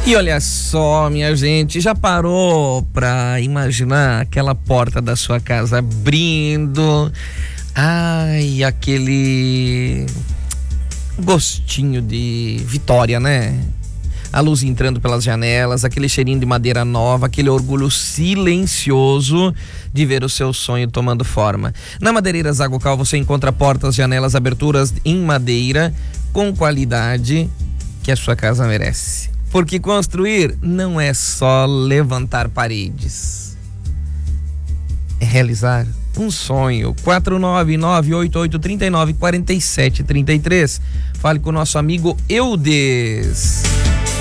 E olha só, minha gente, já parou pra imaginar aquela porta da sua casa abrindo? Ai, aquele gostinho de vitória, né? A luz entrando pelas janelas, aquele cheirinho de madeira nova, aquele orgulho silencioso de ver o seu sonho tomando forma. Na Madeireiras Zagocal você encontra portas, janelas, aberturas em madeira com qualidade que a sua casa merece. Porque construir não é só levantar paredes, é realizar um sonho. 49988394733. Fale com o nosso amigo Eudes.